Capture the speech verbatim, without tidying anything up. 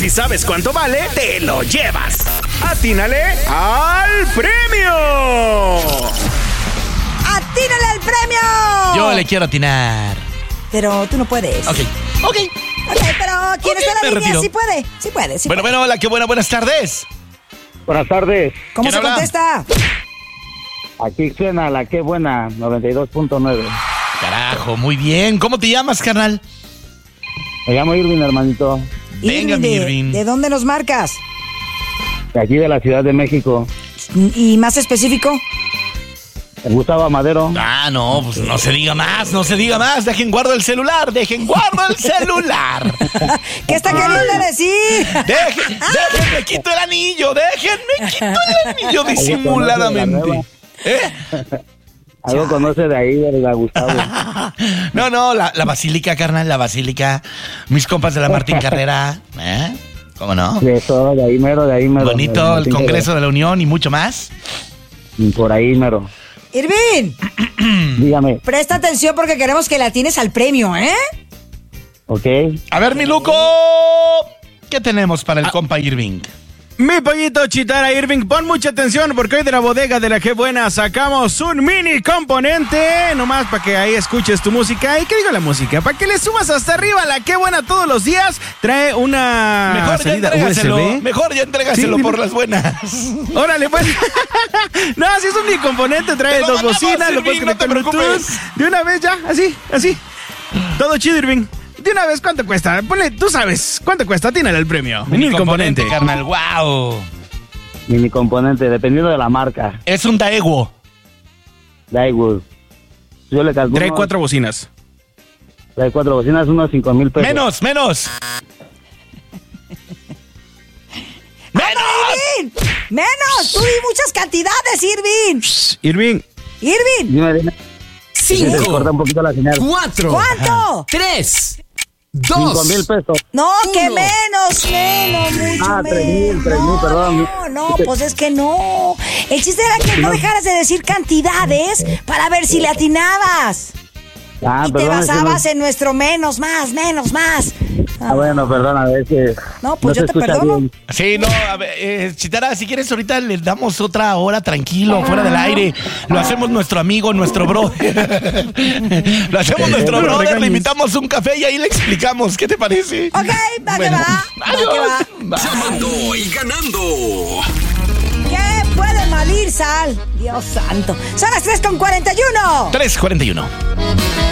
si sabes cuánto vale, te lo llevas. ¡Atínale al premio! ¡Atínale al premio! Yo le quiero atinar. Pero tú no puedes. Ok, ok. Ok, pero ¿quién Ok, está en la me línea? retiro. Sí puede, sí puede, sí Bueno, puede. bueno, hola, qué buena, buenas tardes. Buenas tardes. ¿Cómo ¿quién se habla? contesta? Aquí suena la que buena, noventa y dos punto nueve. Carajo, muy bien. ¿Cómo te llamas, carnal? Me llamo Irving, hermanito. Venga, Irving, mi de, Irving. ¿de dónde nos marcas? De aquí de la Ciudad de México. ¿Y más específico? Gustavo Madero. Ah, no, pues no se diga más, no se diga más. Dejen guardo el celular, dejen guardo el celular. ¿Qué está queriendo decir? Dejen, déjenme quito el anillo, déjenme quito el anillo disimuladamente. ¿Eh? Algo conoce de ahí, ¿verdad, Gustavo? No, no, la, la basílica, carnal, la basílica. Mis compas de la Martín Carrera. ¿Eh? ¿Cómo no? De eso, de ahí mero, de ahí mero. Bonito el Congreso de la Unión y mucho más. Por ahí mero. Irving, Dígame, presta atención porque queremos que la tienes al premio, ¿eh? ¿ok? A ver, mi Luco, ¿qué tenemos para el compa Irving? Mi pollito Chitara Irving, pon mucha atención porque hoy de la bodega de la que buena sacamos un mini componente, nomás para que ahí escuches tu música. ¿Y qué digo la música? Para que le sumas hasta arriba la que buena todos los días. Trae una Mejor ya salida entrégaselo, U S B. mejor ya entrégaselo Sí, por dime. las buenas. Órale, pues. No, si es un mini componente, trae Te lo dos mandamos, bocinas, lo Irving, puedes no conectar te Bluetooth. preocupes. De una vez ya, así, así. Todo chido, Irving. De una vez, ¿cuánto cuesta? Ponle, tú sabes, ¿cuánto cuesta? Tínale el premio. Mini componente. carnal, wow. Mini componente, dependiendo de la marca. Es un Daewoo. Daewoo. Yo le calculo. Trae unos- cuatro bocinas. Trae cuatro bocinas, unos cinco mil pesos. Menos, menos. ¡Menos! ¡Irving! ¡Menos! ¡Tú di muchas cantidades, Irving! Irving, ¡Irving! Dime, dime. Se les corta un poquito la señal. Cuatro. ¿Cuánto? Tres. Cinco Dos. mil pesos. No, que Uno. menos, menos, mucho Ah, menos. tres mil, tres mil, no, perdón. No, no, pues es que no. El chiste era que no dejaras de decir cantidades para ver si le atinabas. Ah, Y te perdón, es que no- basabas en nuestro menos, más, menos, más. Ah, bueno, perdona, es que No, pues se yo te escucha perdono. bien. Sí, no, a ver, eh, Chitara, si quieres ahorita le damos otra hora tranquilo, fuera del aire. Lo hacemos nuestro amigo, nuestro brother. Lo hacemos nuestro No lo brother, le regañes. invitamos un café y ahí le explicamos. ¿Qué te parece? Ok, va que Bueno, va, va que va. adiós. Llamando y ganando. ¿Qué puede mal ir, Sal? Dios santo. Son las tres con cuarenta y uno. tres cuarenta y uno.